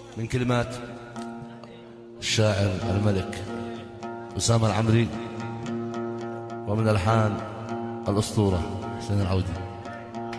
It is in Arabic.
من كلمات الشاعر الملك أسامة العمري، ومن ألحان الأسطورة حسين العودي.